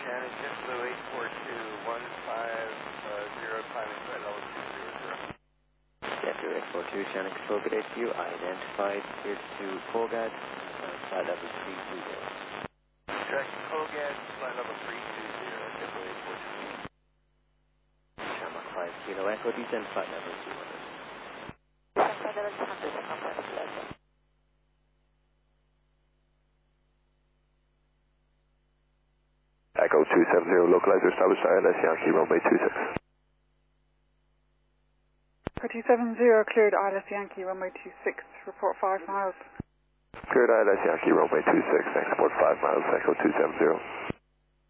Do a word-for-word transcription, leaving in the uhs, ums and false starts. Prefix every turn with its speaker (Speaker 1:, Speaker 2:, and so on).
Speaker 1: Shannon, JetBlue eight four two one five zero, climbing flight level two zero zero.
Speaker 2: JetBlue eight four two, Shannon Control, good day to you. Identified, cleared to Colgad, uh, flight level three two zero.
Speaker 1: Track Colgad, flight level three two zero, JetBlue eight four two.
Speaker 2: Shamrock five Kilo Echo, descend flight level two hundred.
Speaker 3: Flight level two hundred, contact level.
Speaker 4: Echo two seven zero, localizer established I L S Yankee, runway two six.
Speaker 5: Echo two seven zero, cleared I L S Yankee, runway two six, report five miles.
Speaker 4: Cleared I L S Yankee, runway two six, export five miles, Echo two seven zero.